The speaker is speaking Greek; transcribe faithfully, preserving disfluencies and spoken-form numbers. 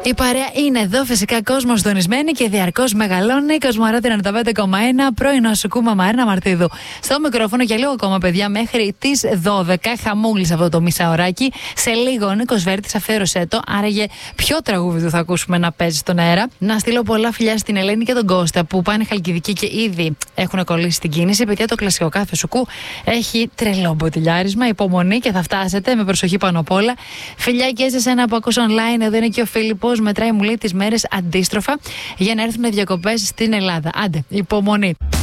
Η παρέα είναι εδώ, φυσικά κόσμο τονισμένη και διαρκώ μεγαλώνει. Κοσμοράδιο ενενήντα πέντε κόμμα ένα, πρωινό σου κούμα Μαρίνα Μαρτίδου. Στο μικρόφωνο για λίγο ακόμα, παιδιά, μέχρι τις δώδεκα. Χαμούλη αυτό το μισάωράκι. Σε λίγο ο Νίκος Βέρτης αφιέρωσέ το. Άραγε, ποιο τραγούδι του θα ακούσουμε να παίζει στον αέρα. Να στείλω πολλά φιλιά στην Ελένη και τον Κώστα που πάνε Χαλκιδική και ήδη έχουν κολλήσει την κίνηση. Παιδιά, το κλασικό κάθε σουκού έχει τρελό μποτιλιάρισμα. Υπομονή και θα φτάσετε με προσοχή πάνω απ' όλα. Φιλιά και σε ένα που ακούς online. Εδώ είναι και ο Φίλιππος. Μετράει, μου λέει, τις μέρες αντίστροφα για να έρθουν διακοπές στην Ελλάδα. Άντε, υπομονή.